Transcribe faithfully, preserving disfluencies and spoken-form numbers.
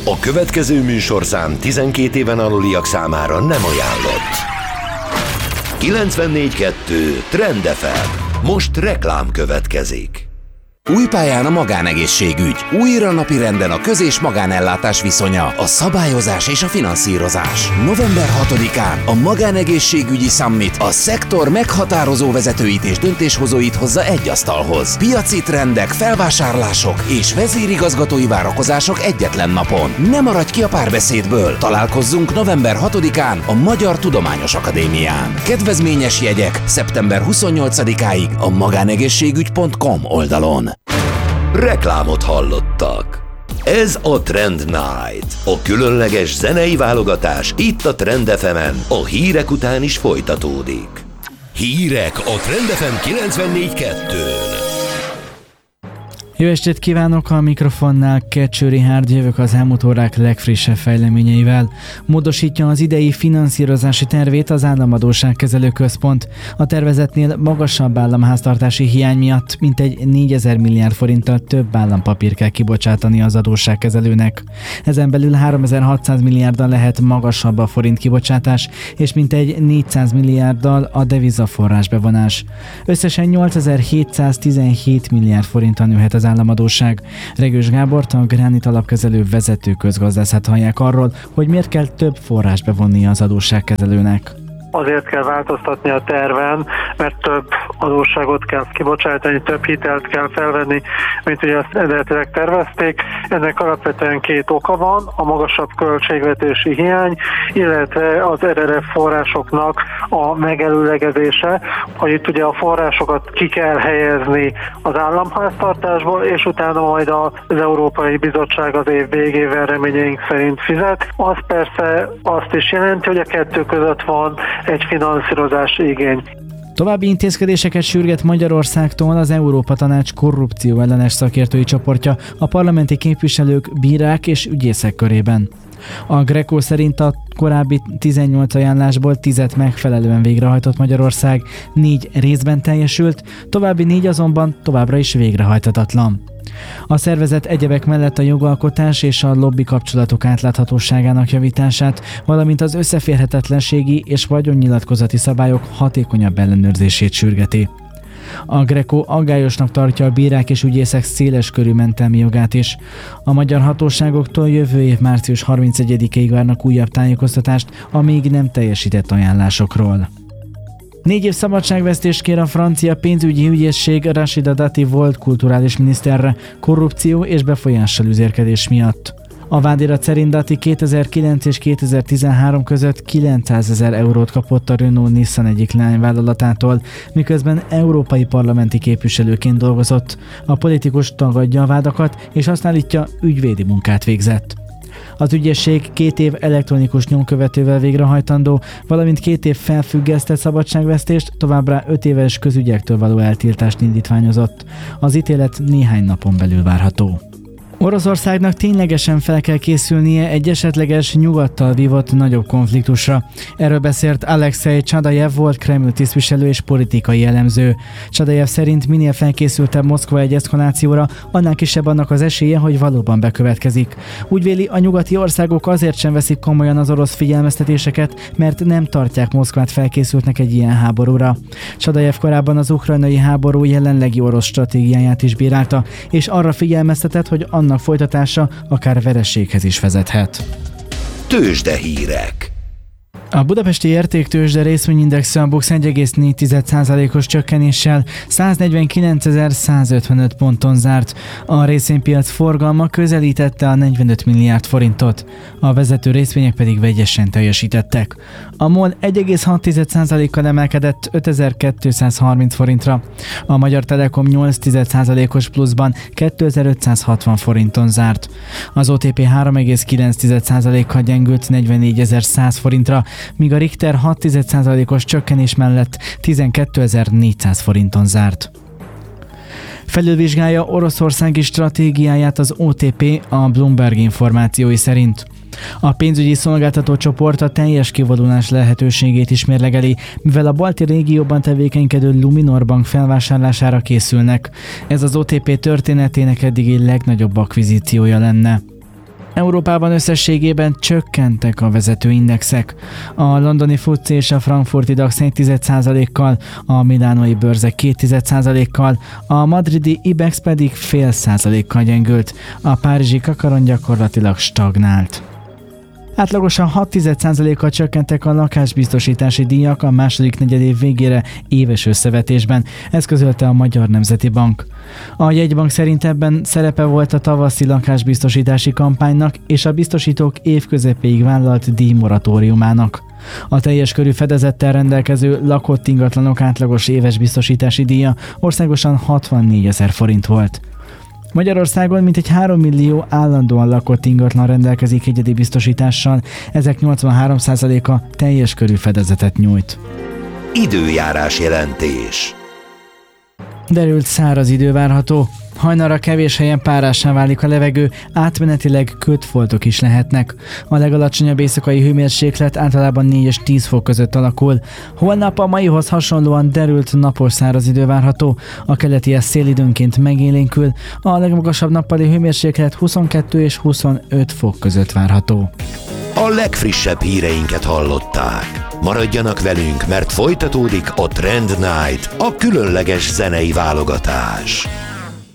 A következő műsorszám tizenkét éven aluliak számára nem ajánlott. kilencvennégy kettő Trend ef em. Most reklám következik. Új pályán a magánegészségügy, újra napirenden a köz- és magánellátás viszonya, a szabályozás és a finanszírozás. november hatodikán a Magánegészségügyi Summit a szektor meghatározó vezetőit és döntéshozóit hozza egy asztalhoz. Piaci trendek, felvásárlások és vezérigazgatói várakozások egyetlen napon. Ne maradj ki a párbeszédből! Találkozzunk november hatodikán a Magyar Tudományos Akadémián. Kedvezményes jegyek szeptember huszonnyolcadikáig a magánegészségügy pont com oldalon. Reklámot hallottak. Ez a Trend Night, a különleges zenei válogatás itt a Trend ef emen, a hírek után is folytatódik. Hírek a Trend ef em kilencvennégy kettőn. Jó estét kívánok, a mikrofonnál Kecső Richárd, jövök az elmúlt órák legfrissebb fejleményeivel. Módosítja az idei finanszírozási tervét az Államadósságkezelő Központ. A tervezetnél magasabb államháztartási hiány miatt mintegy négyezer milliárd forinttal több állampapír kell kibocsátani az adósságkezelőnek. Ezen belül háromezer-hatszáz milliárddal lehet magasabb a forint kibocsátás, és mintegy négyszáz milliárddal a devizaforrás bevonás. Összesen nyolcezer-hétszáztizenhét milliárd forintra nőhet az államadósság. Regős Gábort, a Granit alapkezelő vezető közgazdászát hallják arról, hogy miért kell több forrás bevonni az adósságkezelőnek. Azért kell változtatni a terven, mert több adósságot kell kibocsátani, több hitelt kell felvenni, mint ugye azt eredetileg tervezték. Ennek alapvetően két oka van, a magasabb költségvetési hiány, illetve az er er ef forrásoknak a megelőlegezése, hogy itt ugye a forrásokat ki kell helyezni az államháztartásból, és utána majd az Európai Bizottság az év végével reményeink szerint fizet. Az persze azt is jelenti, hogy a kettő között van egy finanszírozási igény. További intézkedéseket sürget Magyarországtól az Európa Tanács korrupció ellenes szakértői csoportja a parlamenti képviselők, bírák és ügyészek körében. A Greco szerint a korábbi tizennyolc ajánlásból tízet megfelelően végrehajtott Magyarország, négy részben teljesült, további négy azonban továbbra is végrehajthatatlan. A szervezet egyebek mellett a jogalkotás és a lobby kapcsolatok átláthatóságának javítását, valamint az összeférhetetlenségi és vagyonnyilatkozati szabályok hatékonyabb ellenőrzését sürgeti. A Greco aggályosnak tartja a bírák és ügyészek széles körű mentelmi jogát is. A magyar hatóságoktól jövő év március harmincegyedikéig várnak újabb tájékoztatást a még nem teljesített ajánlásokról. Négy év szabadságvesztést kér a francia pénzügyi ügyészség Rachida Dati volt kulturális miniszterre korrupció és befolyással üzérkedés miatt. A vádirat szerint Dati kétezer-kilenc és kétezer-tizenhárom között kilencszázezer eurót kapott a Renault-Nissan egyik leányvállalatától, miközben európai parlamenti képviselőként dolgozott. A politikus tagadja a vádakat, és azt állítja, ügyvédi munkát végzett. Az ügyészség két év elektronikus nyomkövetővel végrehajtandó, valamint két év felfüggesztett szabadságvesztést, továbbá öt éves közügyektől való eltiltást indítványozott. Az ítélet néhány napon belül várható. Oroszországnak ténylegesen fel kell készülnie egy esetleges nyugattal vívott nagyobb konfliktusra. Erről beszélt Alexei Csadajev volt Kreml tisztviselő és politikai elemző. Csadajev szerint minél felkészültebb Moszkva egy eszkalációra, annál kisebb annak az esélye, hogy valóban bekövetkezik. Úgy véli, a nyugati országok azért sem veszik komolyan az orosz figyelmeztetéseket, mert nem tartják Moszkvát felkészültnek egy ilyen háborúra. Csadajev korábban az ukrajnai háború jelenlegi orosz stratégiáját is bírálta, és arra figyelmeztetett, hogy annak folytatása akár vereséghez is vezethet. Tőzsdehírek. A budapesti értéktőzsde részvényindexe a BUX egy egész négy százalékos csökkenéssel száznegyvenkilencezer-százötvenöt ponton zárt. A részvénypiac forgalma közelítette a negyvenöt milliárd forintot. A vezető részvények pedig vegyesen teljesítettek. A MOL egy egész hat százalékkal emelkedett ötezer-kétszázharminc forintra. A Magyar Telekom nyolc százalékos pluszban kétezer-ötszázhatvan forinton zárt. Az o té pé három egész kilenc százalékkal gyengült negyvennégyezer-száz forintra, míg a Richter hat százalékos csökkenés mellett tizenkétezer-négyszáz forinton zárt. Felülvizsgálja oroszországi stratégiáját az o té pé a Bloomberg információi szerint. A pénzügyi szolgáltató csoport a teljes kivonulás lehetőségét is mérlegeli, mivel a balti régióban tevékenykedő Luminor Bank felvásárlására készülnek. Ez az o té pé történetének eddigi legnagyobb akvizíciója lenne. Európában összességében csökkentek a vezetőindexek. A londoni fuci és a frankfurti dax egy tized százalékkal, a milánói bőrzek két tized százalékkal, a madridi ibex pedig fél százalékkal gyengült, a párizsi kakaron gyakorlatilag stagnált. Átlagosan hat tized százalékkal csökkentek a lakásbiztosítási díjak a második negyedév végére éves összevetésben, ezt közölte a Magyar Nemzeti Bank. A jegybank szerint ebben szerepe volt a tavaszi lakásbiztosítási kampánynak és a biztosítók évközepéig vállalt díjmoratóriumának. A teljes körű fedezettel rendelkező lakott ingatlanok átlagos éves biztosítási díja országosan hatvannégyezer forint volt. Magyarországon mintegy három millió állandóan lakott ingatlan rendelkezik egyedi biztosítással, ezek nyolcvanhárom százaléka teljes körű fedezetet nyújt. Időjárás jelentés. Derült száraz idő várható. Hajnalra kevés helyen párássá válik a levegő, átmenetileg kötfoltok is lehetnek. A legalacsonyabb éjszakai hőmérséklet általában négy és tíz fok között alakul. Holnap a maihoz hasonlóan derült napos száraz idő várható, a keleties szél időnként megélénkül, a legmagasabb nappali hőmérséklet huszonkettő és huszonöt fok között várható. A legfrissebb híreinket hallották. Maradjanak velünk, mert folytatódik a Trend Night, a különleges zenei válogatás.